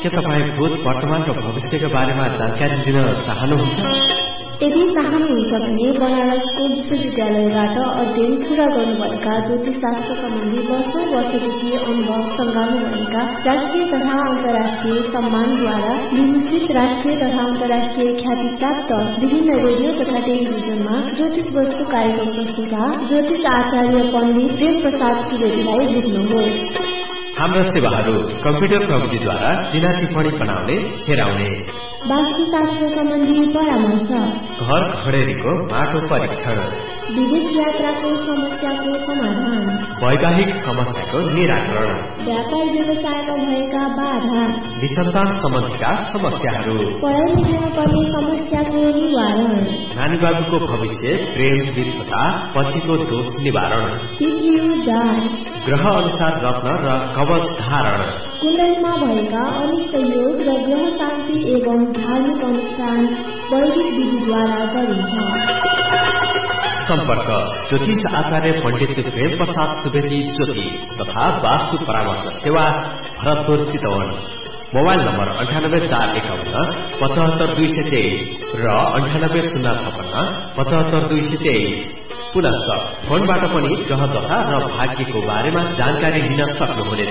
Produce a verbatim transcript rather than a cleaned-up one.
के तपाईँ भूत, वर्तमान र भविष्यका बारेमा जानकारी दिन चाहनुहुन्छ? यदि चाहनुहुन्छ भने बनारसको विश्वविद्यालयबाट अध्ययन पूरा गर्नुभएका ज्योतिषशास्त्र सम्बन्धी वर्षौं वर्षदेखि अनुभव संगाल्नुभएका राष्ट्रिय तथा अन्तर्राष्ट्रिय सम्मानद्वारा विभूषित राष्ट्रिय तथा अन्तर्राष्ट्रिय ख्याति प्राप्त विभिन्न रेडियो तथा टेलिभिजनमा ज्योतिष वस्तु कार्यक्रम प्रस्तुता ज्योतिष आचार्य पण्डित प्रेम प्रसाद सुवेदीलाई बुझ्नुहोस्। हाम्रा सेवाहरू कम्प्युटर प्रविधिद्वारा चिना टिप्पणी बनाउने, हेराउने, वास्तुशास्त्र सम्बन्धी परामर्श, घर खडेरीको माटो परीक्षण, विदेश यात्राको समस्याको समाधान, वैवाहिक समस्याको निराकरण, व्यापार व्यवसायमा भएका बाधा, निसन्तान सम्बन्धीका समस्याहरू, पढाइ लेखाइमा पर्ने समस्याको निवारण, नानी बाबुको भविष्य, प्रेम मित्रता, पछिको दोष निवारण, ग्रह अनुसार रत्न र कवच धारण, कुण्डलीमा भएका अनेक योग र ग्रह शान्ति एवं धार्मिक अनुष्ठान वैदिक विधिद्वारा गरिन्छ। सम्पर्क ज्योतिष आचार्य पण्डित प्रेम प्रसाद सुवेदी ज्योतिष तथा वास्तु परामर्श सेवा, भरतपुर चितवन। मोबाइल नम्बर अन्ठानब्बे चार एकाउन्न पचहत्तर दुई सय तेइस र अन्ठानब्बे शून्य छपन्न पचहत्तर दुई सय तेइस। पुनश्च फोनबाट पनि ग्रह दशा र भाग्यको बारेमा जानकारी लिन सक्नुहुनेछ।